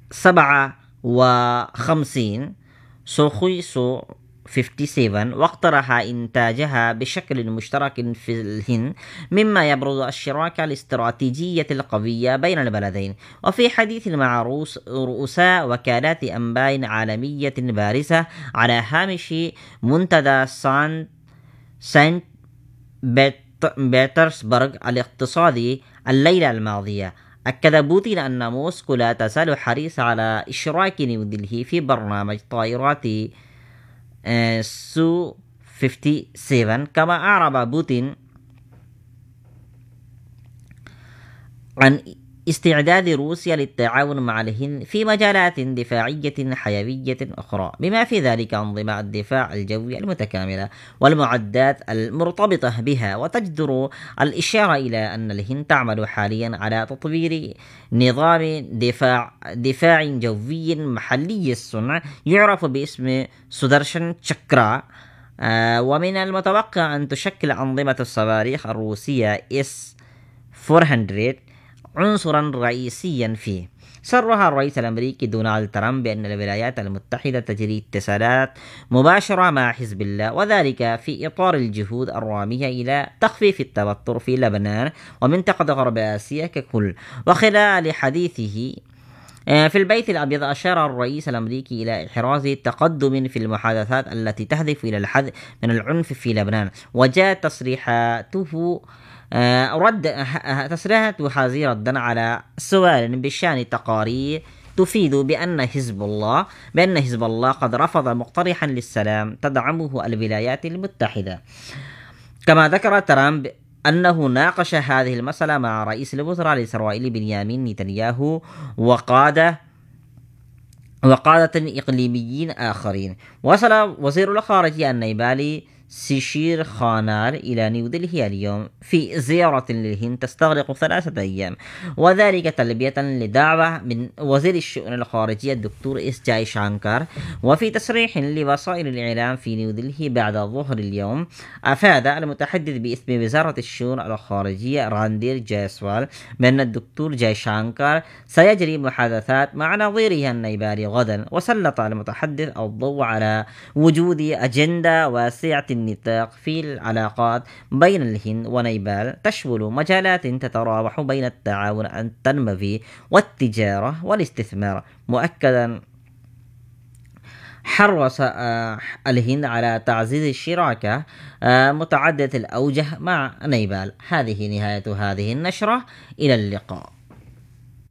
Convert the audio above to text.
57 سوخي سو 57 واقترح إنتاجها بشكل مشترك في الهند، مما يبرز الشراكة الاستراتيجية القوية بين البلدين. وفي حديث مع رؤساء وكالات أنباء عالمية بارزة على هامش منتدى سانت بيترسبرغ الاقتصادي الليلة الماضية، أكد بوتين أن موسكو لا تزال حريصة على إشراك نيودلهي في برنامج طائرات سو 57. كما أعرب بوتين عن استعداد روسيا للتعاون مع الهند في مجالات دفاعية حيوية أخرى، بما في ذلك أنظمة الدفاع الجوي المتكاملة والمعدات المرتبطة بها. وتجدر الإشارة إلى أن الهند تعمل حاليا على تطوير نظام دفاع جوي محلي الصنع يعرف باسم سودرشن تشاكرا، ومن المتوقع أن تشكل أنظمة الصواريخ الروسية S-400 عنصرا رئيسيا فيه. صرح الرئيس الأمريكي دونالد ترامب بأن الولايات المتحدة تجري اتصالات مباشرة مع حزب الله، وذلك في إطار الجهود الرامية إلى تخفيف التوتر في لبنان ومنطقة غرب آسيا ككل. وخلال حديثه في البيت الأبيض، أشار الرئيس الأمريكي إلى إحراز تقدم في المحادثات التي تهدف إلى الحد من العنف في لبنان. وجاءت تصريحاته حازية ردا على سؤال بشأن تقارير تفيد بأن حزب الله قد رفض مقترحا للسلام تدعمه الولايات المتحدة. كما ذكر ترامب أنه ناقش هذه المسألة مع رئيس الوزراء الإسرائيلي بنيامين نتنياهو وقادة إقليميين آخرين. وصل وزير الخارجية النيبالي سيشير خانار إلى نيودلهي اليوم في زيارة للهند تستغرق 3 أيام، وذلك تلبية لدعوة من وزير الشؤون الخارجية الدكتور إس جاي شانكار. وفي تصريح لوسائل الإعلام في نيودلهي بعد ظهر اليوم، أفاد المتحدث باسم وزارة الشؤون الخارجية راندير جايسوال بأن الدكتور جاي شانكار سيجري محادثات مع نظيره النيبالي غدا. وسلط المتحدث الضوء على وجود أجندة واسعة النطاق في العلاقات بين الهند ونيبال تشمل مجالات تتراوح بين التعاون التنموي والتجارة والاستثمار، مؤكدا حرص الهند على تعزيز الشراكة متعددة الأوجه مع نيبال. هذه نهاية هذه النشرة، إلى اللقاء.